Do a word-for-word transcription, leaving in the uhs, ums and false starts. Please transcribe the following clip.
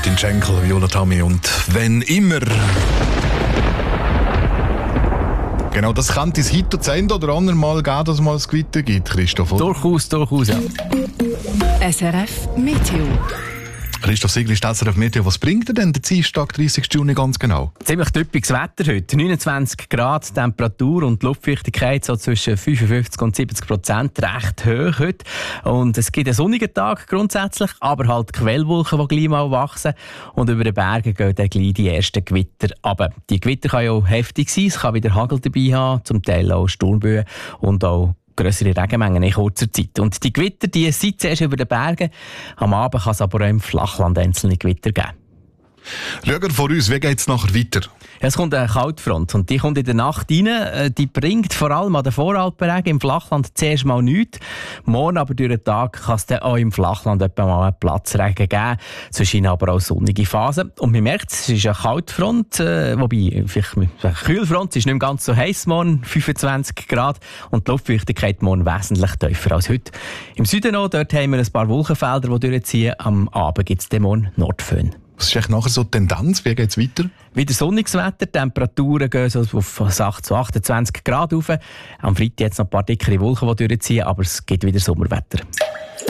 Martin Schenkel, Viola Tammy und «Wenn immer». Genau, das könnte es heute zu Ende oder andermal geben, dass es mal ein Gewitter gibt, Christoph. Oder? Durchaus, durchaus, ja. S R F Meteo. Christoph Siegel ist S R F Meteo. Was bringt dir denn der Dienstag, dreißigsten Juni ganz genau? Ziemlich typisches Wetter heute. neunundzwanzig Grad Temperatur und die Luftfeuchtigkeit so zwischen fünfundfünfzig und siebzig Prozent. Recht hoch heute. Und es gibt einen sonnigen Tag grundsätzlich, aber halt Quellwolken, die gleich mal wachsen. Und über den Bergen gehen dann gleich die ersten Gewitter runter. Die Gewitter können ja auch heftig sein. Es kann wieder Hagel dabei haben, zum Teil auch Sturmböen und auch grössere Regenmengen in kurzer Zeit. Und die Gewitter, die sind zuerst über den Bergen. Am Abend kann es aber auch im Flachland einzelne Gewitter geben. Schauen wir vor uns, wie geht es nachher weiter? Ja, es kommt eine Kaltfront und die kommt in der Nacht rein. Die bringt vor allem an den Voralpenregen im Flachland zuerst mal nichts. Morgen aber durch den Tag kann es dann auch im Flachland etwa mal einen Platzregen geben. Zwischen aber auch sonnige Phasen. Und man merkt, es ist eine Kaltfront, äh, wobei vielleicht eine Kühlfront, es ist nicht mehr ganz so heiß morgen, fünfundzwanzig Grad. Und die Luftfeuchtigkeit morgen wesentlich tiefer als heute. Im Süden noch, dort haben wir ein paar Wolkenfelder, die durchziehen. Am Abend gibt es dann morgen Nordföhn. Was ist eigentlich nachher so die Tendenz? Wie geht es weiter? Wieder sonniges Wetter, Temperaturen gehen so auf achtundzwanzig Grad rauf. Am Freitag jetzt noch ein paar dickere Wolken, die durchziehen, aber es gibt wieder Sommerwetter.